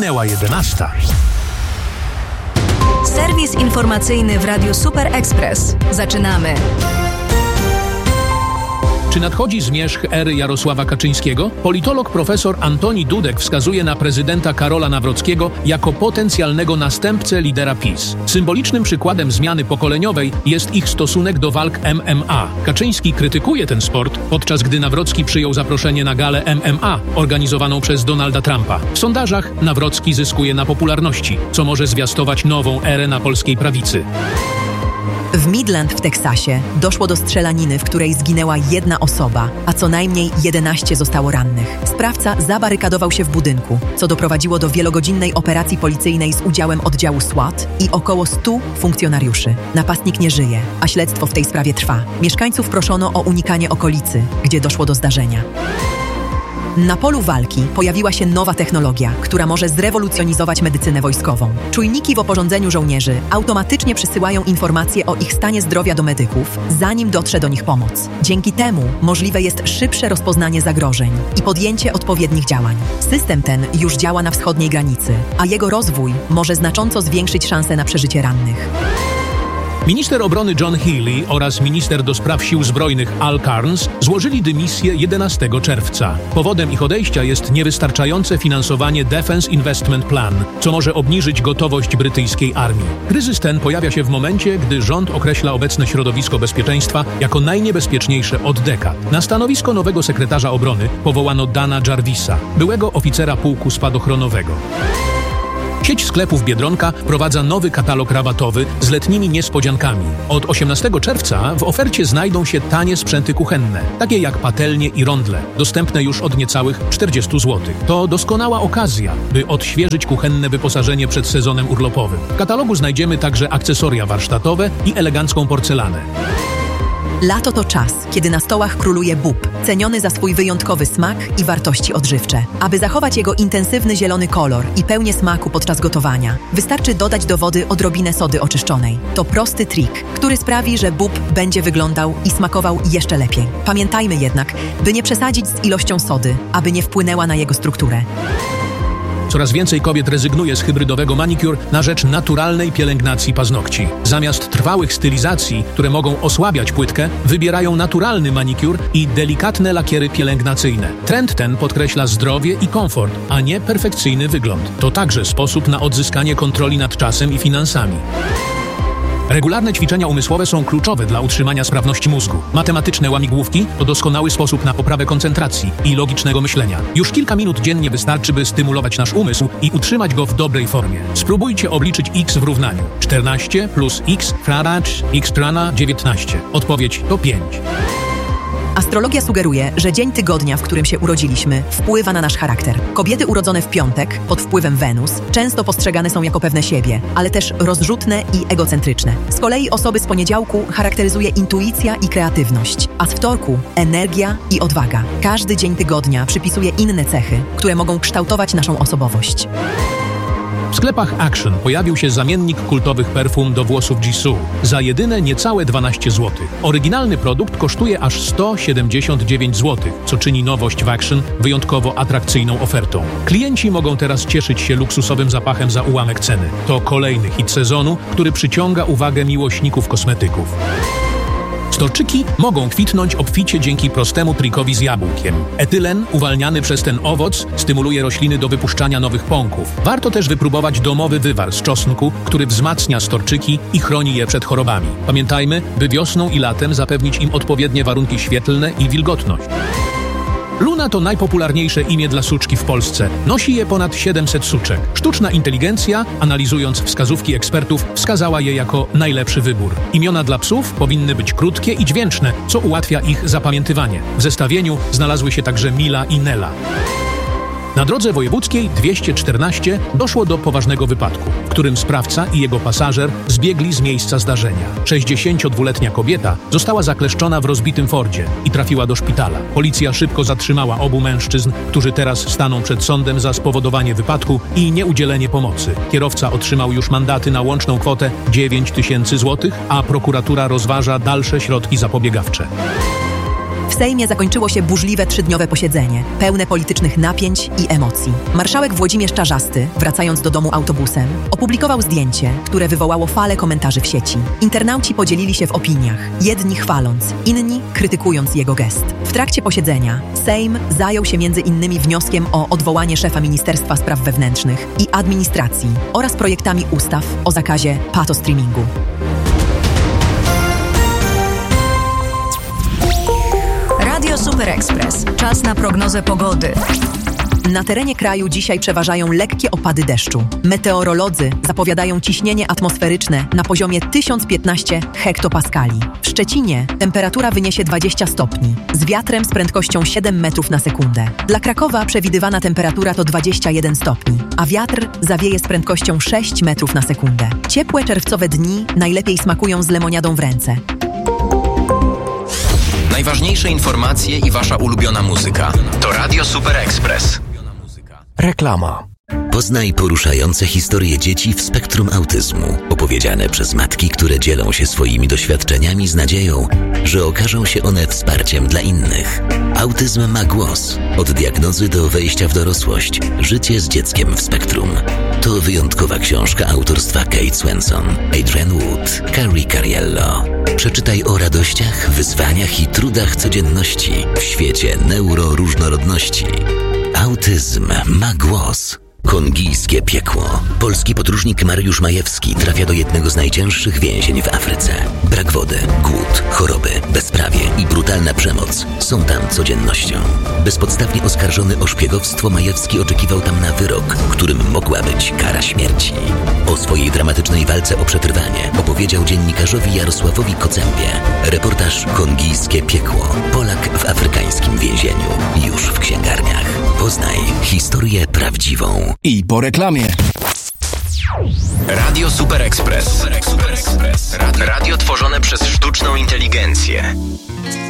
Minęła 11. Serwis informacyjny w Radiu Super Express. Zaczynamy. Czy nadchodzi zmierzch ery Jarosława Kaczyńskiego? Politolog profesor Antoni Dudek wskazuje na prezydenta Karola Nawrockiego jako potencjalnego następcę lidera PiS. Symbolicznym przykładem zmiany pokoleniowej jest ich stosunek do walk MMA. Kaczyński krytykuje ten sport, podczas gdy Nawrocki przyjął zaproszenie na galę MMA organizowaną przez Donalda Trumpa. W sondażach Nawrocki zyskuje na popularności, co może zwiastować nową erę na polskiej prawicy. W Midland w Teksasie doszło do strzelaniny, w której zginęła jedna osoba, a co najmniej 11 zostało rannych. Sprawca zabarykadował się w budynku, co doprowadziło do wielogodzinnej operacji policyjnej z udziałem oddziału SWAT i około 100 funkcjonariuszy. Napastnik nie żyje, a śledztwo w tej sprawie trwa. Mieszkańców proszono o unikanie okolicy, gdzie doszło do zdarzenia. Na polu walki pojawiła się nowa technologia, która może zrewolucjonizować medycynę wojskową. Czujniki w oporządzeniu żołnierzy automatycznie przysyłają informacje o ich stanie zdrowia do medyków, zanim dotrze do nich pomoc. Dzięki temu możliwe jest szybsze rozpoznanie zagrożeń i podjęcie odpowiednich działań. System ten już działa na wschodniej granicy, a jego rozwój może znacząco zwiększyć szanse na przeżycie rannych. Minister obrony John Healey oraz minister do spraw sił zbrojnych Al Carnes złożyli dymisję 11 czerwca. Powodem ich odejścia jest niewystarczające finansowanie Defense Investment Plan, co może obniżyć gotowość brytyjskiej armii. Kryzys ten pojawia się w momencie, gdy rząd określa obecne środowisko bezpieczeństwa jako najniebezpieczniejsze od dekad. Na stanowisko nowego sekretarza obrony powołano Dana Jarvisa, byłego oficera pułku spadochronowego. Sieć sklepów Biedronka wprowadza nowy katalog rabatowy z letnimi niespodziankami. Od 18 czerwca w ofercie znajdą się tanie sprzęty kuchenne, takie jak patelnie i rondle, dostępne już od niecałych 40 zł. To doskonała okazja, by odświeżyć kuchenne wyposażenie przed sezonem urlopowym. W katalogu znajdziemy także akcesoria warsztatowe i elegancką porcelanę. Lato to czas, kiedy na stołach króluje bób, ceniony za swój wyjątkowy smak i wartości odżywcze. Aby zachować jego intensywny zielony kolor i pełnię smaku podczas gotowania, wystarczy dodać do wody odrobinę sody oczyszczonej. To prosty trik, który sprawi, że bób będzie wyglądał i smakował jeszcze lepiej. Pamiętajmy jednak, by nie przesadzić z ilością sody, aby nie wpłynęła na jego strukturę. Coraz więcej kobiet rezygnuje z hybrydowego manicure na rzecz naturalnej pielęgnacji paznokci. Zamiast trwałych stylizacji, które mogą osłabiać płytkę, wybierają naturalny manicure i delikatne lakiery pielęgnacyjne. Trend ten podkreśla zdrowie i komfort, a nie perfekcyjny wygląd. To także sposób na odzyskanie kontroli nad czasem i finansami. Regularne ćwiczenia umysłowe są kluczowe dla utrzymania sprawności mózgu. Matematyczne łamigłówki to doskonały sposób na poprawę koncentracji i logicznego myślenia. Już kilka minut dziennie wystarczy, by stymulować nasz umysł i utrzymać go w dobrej formie. Spróbujcie obliczyć x w równaniu. 14 plus x kwaracz x prana 19. Odpowiedź to 5. Astrologia sugeruje, że dzień tygodnia, w którym się urodziliśmy, wpływa na nasz charakter. Kobiety urodzone w piątek, pod wpływem Wenus, często postrzegane są jako pewne siebie, ale też rozrzutne i egocentryczne. Z kolei osoby z poniedziałku charakteryzuje intuicja i kreatywność, a z wtorku energia i odwaga. Każdy dzień tygodnia przypisuje inne cechy, które mogą kształtować naszą osobowość. W sklepach Action pojawił się zamiennik kultowych perfum do włosów Jisoo za jedyne niecałe 12 zł. Oryginalny produkt kosztuje aż 179 zł, co czyni nowość w Action wyjątkowo atrakcyjną ofertą. Klienci mogą teraz cieszyć się luksusowym zapachem za ułamek ceny. To kolejny hit sezonu, który przyciąga uwagę miłośników kosmetyków. Storczyki mogą kwitnąć obficie dzięki prostemu trikowi z jabłkiem. Etylen, uwalniany przez ten owoc, stymuluje rośliny do wypuszczania nowych pąków. Warto też wypróbować domowy wywar z czosnku, który wzmacnia storczyki i chroni je przed chorobami. Pamiętajmy, by wiosną i latem zapewnić im odpowiednie warunki świetlne i wilgotność. Luna to najpopularniejsze imię dla suczki w Polsce. Nosi je ponad 700 suczek. Sztuczna inteligencja, analizując wskazówki ekspertów, wskazała je jako najlepszy wybór. Imiona dla psów powinny być krótkie i dźwięczne, co ułatwia ich zapamiętywanie. W zestawieniu znalazły się także Mila i Nela. Na drodze wojewódzkiej 214 doszło do poważnego wypadku, w którym sprawca i jego pasażer zbiegli z miejsca zdarzenia. 62-letnia kobieta została zakleszczona w rozbitym Fordzie i trafiła do szpitala. Policja szybko zatrzymała obu mężczyzn, którzy teraz staną przed sądem za spowodowanie wypadku i nieudzielenie pomocy. Kierowca otrzymał już mandaty na łączną kwotę 9 000 złotych, a prokuratura rozważa dalsze środki zapobiegawcze. W Sejmie zakończyło się burzliwe 3-dniowe posiedzenie, pełne politycznych napięć i emocji. Marszałek Włodzimierz Czarzasty, wracając do domu autobusem, opublikował zdjęcie, które wywołało falę komentarzy w sieci. Internauci podzielili się w opiniach, jedni chwaląc, inni krytykując jego gest. W trakcie posiedzenia Sejm zajął się m.in. wnioskiem o odwołanie szefa Ministerstwa Spraw Wewnętrznych i Administracji oraz projektami ustaw o zakazie patostreamingu. Radio Super Express. Czas na prognozę pogody. Na terenie kraju dzisiaj przeważają lekkie opady deszczu. Meteorolodzy zapowiadają ciśnienie atmosferyczne na poziomie 1015 hektopaskali. W Szczecinie temperatura wyniesie 20 stopni, z wiatrem z prędkością 7 metrów na sekundę. Dla Krakowa przewidywana temperatura to 21 stopni, a wiatr zawieje z prędkością 6 metrów na sekundę. Ciepłe czerwcowe dni najlepiej smakują z lemoniadą w ręce. Najważniejsze informacje i wasza ulubiona muzyka. To Radio Super Express. Reklama. Poznaj poruszające historie dzieci w spektrum autyzmu, opowiedziane przez matki, które dzielą się swoimi doświadczeniami z nadzieją, że okażą się one wsparciem dla innych. Autyzm ma głos. Od diagnozy do wejścia w dorosłość. Życie z dzieckiem w spektrum. To wyjątkowa książka autorstwa Kate Swenson, Adrian Wood, Carrie Cariello. Przeczytaj o radościach, wyzwaniach i trudach codzienności w świecie neuroróżnorodności. Autyzm ma głos. Kongijskie piekło. Polski podróżnik Mariusz Majewski trafia do jednego z najcięższych więzień w Afryce. Brak wody, głód, choroby, bezprawie i brutalna przemoc są tam codziennością. Bezpodstawnie oskarżony o szpiegowstwo, Majewski oczekiwał tam na wyrok, którym mogła być kara śmierci. O swojej dramatycznej walce o przetrwanie opowiedział dziennikarzowi Jarosławowi Kocębie. Reportaż Kongijskie piekło. Polak w afrykańskim więzieniu. Już w księgarniach. Poznaj historię prawdziwą. I po reklamie. Radio Super Express. Radio tworzone przez sztuczną inteligencję.